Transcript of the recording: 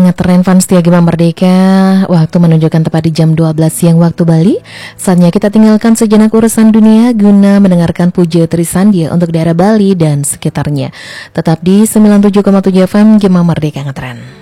Ngetren fans setia Gema Merdeka. Waktu menunjukkan tepat di jam 12 siang waktu Bali. Saatnya kita tinggalkan sejenak urusan dunia guna mendengarkan Puja Trisandia untuk daerah Bali dan sekitarnya. Tetap di 97,7 FM Gema Merdeka Ngetren.